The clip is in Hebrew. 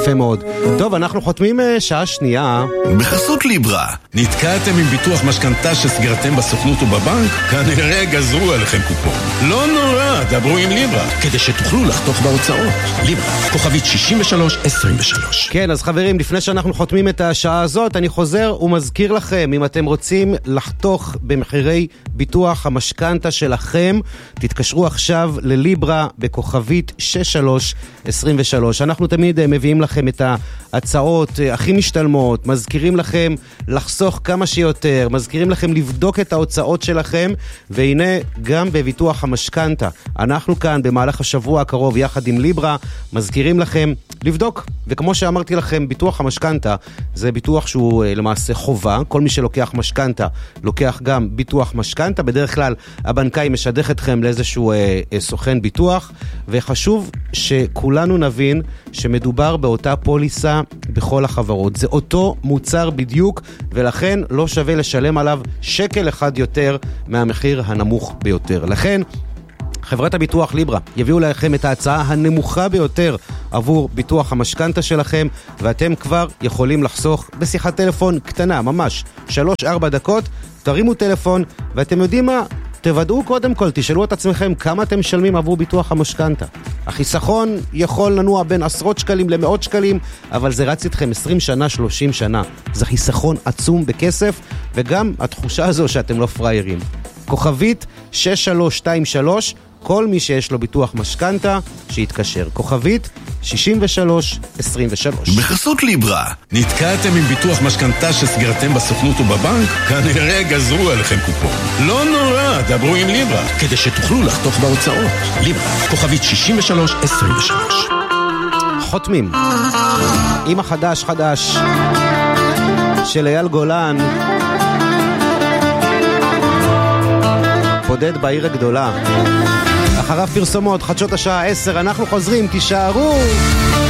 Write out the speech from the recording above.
יפה מאוד. טוב, אנחנו חותמים שעה שנייה. בחסות ליברה, נתקעתם עם ביטוח משכנתה שסגרתם בסוכנות ובבנק? כנראה גזרו עליכם קופון. לא נורא, דברו עם ליברה, כדי שתוכלו לחתוך בהוצאות. ליברה, כוכבית 6323. כן, אז חברים, לפני שאנחנו חותמים את השעה הזאת, אני חוזר ומזכיר לכם, אם אתם רוצים לחתוך במחירי ביטוח המשכנתה שלכם, תתקשרו עכשיו לליברה בכוכבית 6323. אנחנו תמיד מביאים לכם את ההצעות הכי משתלמות, מזכירים לכם לחסוך כמה שיותר, מזכירים לכם לבדוק את ההוצאות שלכם, והנה גם בביטוח המשכנתה. אנחנו כאן במהלך השבוע הקרוב יחד עם ליברה, מזכירים לכם לבדוק. וכמו שאמרתי לכם, ביטוח המשכנתה זה ביטוח שהוא למעשה חובה. כל מי שלוקח משכנתה לוקח גם ביטוח משכנתה. בדרך כלל הבנקאי משדך אתכם לאיזשהו סוכן ביטוח, וחשוב שכולנו נבין שמדובר באותה פוליסה בכל החברות. זה אותו מוצר בדיוק, ולכן לא שווה לשלם עליו שקל אחד יותר מהמחיר הנמוך ביותר. לכן חברת הביטוח ליברה יביאו לכם את ההצעה הנמוכה ביותר עבור ביטוח המשכנתה שלכם, ואתם כבר יכולים לחסוך בשיחת טלפון קטנה, ממש 3-4 דקות, תרימו טלפון, ואתם יודעים מה? תוודאו קודם כל, תשאלו את עצמכם כמה אתם משלמים עבור ביטוח המשכנתה. החיסכון יכול לנוע בין עשרות שקלים למאות שקלים, אבל זה רץ איתכם 20 שנה, 30 שנה. זה חיסכון עצום בכסף, וגם התחושה הזו שאתם לא פריירים. כוכבית 6323, כל מי שיש לו ביטוח משכנתה, שיתקשר. כוכבית 6323. בחסות ליברה, נתקעתם עם ביטוח משכנתה שסגרתם בסוכנות ובבנק? כנראה גזרו עליכם קופון. לא נורא, דברו עם ליברה, כדי שתוכלו לחתוך בהוצאות. ליברה, כוכבית 6323. חותמים עם החדש של אייל גולן, בודד בעיר הגדולה. אחריו פרסומות, חדשות השעה 10, אנחנו חוזרים, תישארו.